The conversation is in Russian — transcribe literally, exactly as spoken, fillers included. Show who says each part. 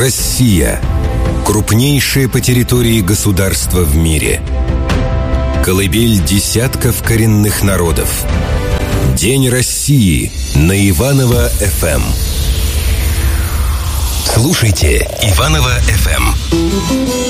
Speaker 1: Россия. Крупнейшее по территории государство в мире. Колыбель десятков коренных народов. День России на Иваново-эф эм. Слушайте Иваново-эф эм.